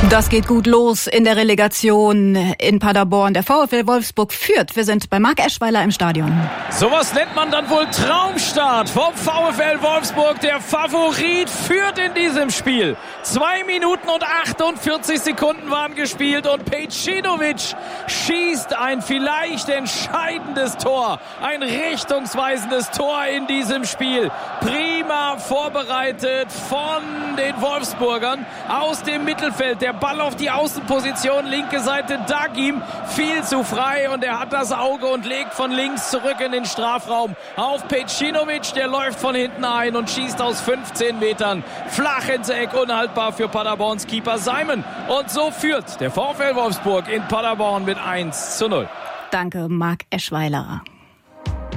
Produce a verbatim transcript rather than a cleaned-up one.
Das geht gut los in der Relegation in Paderborn. Der VfL Wolfsburg führt. Wir sind bei Marc Eschweiler im Stadion. Sowas nennt man dann wohl Traumstart vom VfL Wolfsburg. Der Favorit führt in diesem Spiel. Zwei Minuten und achtundvierzig Sekunden waren gespielt und Pejcinovic schießt ein vielleicht entscheidendes Tor. Ein richtungsweisendes Tor in diesem Spiel. Prima vorbereitet von den Wolfsburgern aus dem Mittelfeld. Der Ball auf die Außenposition, linke Seite Dagim, viel zu frei und er hat das Auge und legt von links zurück in den Strafraum auf Pejcinovic, der läuft von hinten ein und schießt aus fünfzehn Metern flach ins Eck, unhaltbar für Paderborns Keeper Simon. Und so führt der VfL Wolfsburg in Paderborn mit eins zu null. Danke, Marc Eschweiler.